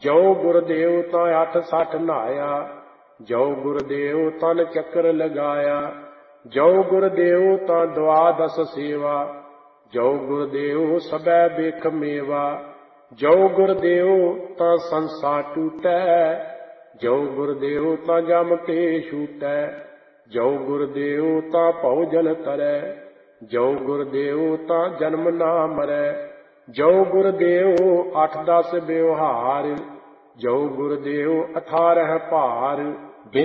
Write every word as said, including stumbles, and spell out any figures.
ਜੋ ਗੁਰਦੇਵ ਤਾਂ ਅੱਠ ਸੱਠ ਨਹਾਇਆ, ਜੋ ਗੁਰਦੇਵ ਤਨ ਚੱਕਰ ਲਗਾਇਆ। ਜੋ ਗੁਰਦੇਵ ਤਾਂ ਦੁਆਦਸ ਸੇਵਾ, ਜੋ ਗੁਰਦੇਵ ਸਭੈ ਵੇਖ ਮੇਵਾ। ਜੋ ਗੁਰਦੇਵ ਤਾਂ ਸੰਸਾ ਟੂਟੈ, ਜੋ ਗੁਰਦੇਵ ਤਾਂ ਜਮ ਕੇ ਛੂਟੈ। ਜੋ ਗੁਰਦੇਵ ਤਾਂ ਭਉ ਜਲ ਤਰੈ, ਜੋ ਗੁਰਦੇਵ ਤਾਂ ਜਨਮ ਨਾ ਮਰੈ। ਜੋ ਗੁਰਦੇਵ ਅੱਠ ਦਸ ਵਿਵਹਾਰ, ਜੋ ਗੁਰਦੇਵ ਅਠਾਰਹ ਭਾਰ।